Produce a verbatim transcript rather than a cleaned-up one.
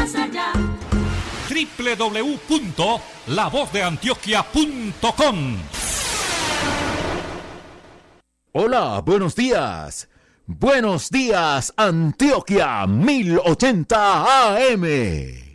más allá. doble u doble u doble u punto la voz de antioquia punto com. Hola, buenos días. Buenos días, Antioquia mil ochenta A M.